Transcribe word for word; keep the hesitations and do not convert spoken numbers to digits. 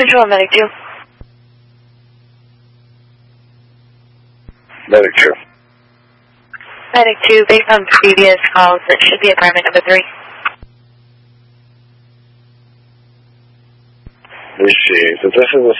Control, Medic two. Medic two. Medic two, based on previous calls, it should be apartment number three. Let me see. So this is a